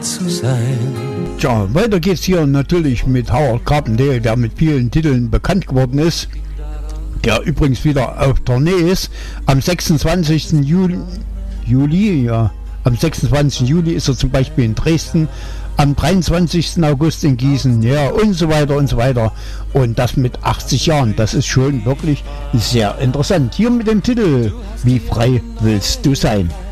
zu sein. Tja, weiter geht's hier natürlich mit Howard Carpendale, der mit vielen Titeln bekannt geworden ist, der übrigens wieder auf Tournee ist. Am 26. Juli ist er zum Beispiel in Dresden, am 23. August in Gießen, ja, und so weiter und so weiter. Und das mit 80 Jahren, das ist schon wirklich sehr interessant. Hier mit dem Titel: Wie frei willst du sein?